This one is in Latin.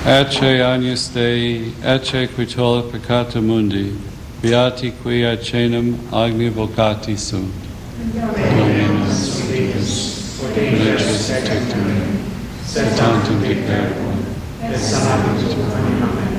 Ecce agnus Dei, ecce qui tollit peccata mundi, beati qui acenum agni vocati sunt. Dominus Vicus, Lecce tectum, sed tantum dicere, et salvator tuum. Amen.